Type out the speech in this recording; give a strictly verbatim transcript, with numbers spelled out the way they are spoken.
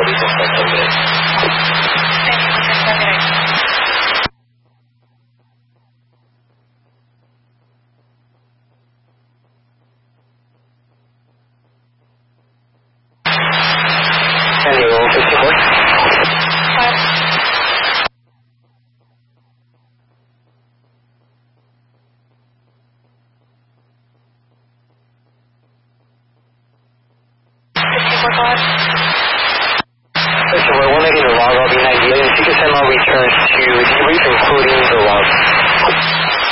ahorita está también. San Diego fifty-four. So we're one making the log, I'll be ninety-eight, and if you can send all returns to debrief, including the log.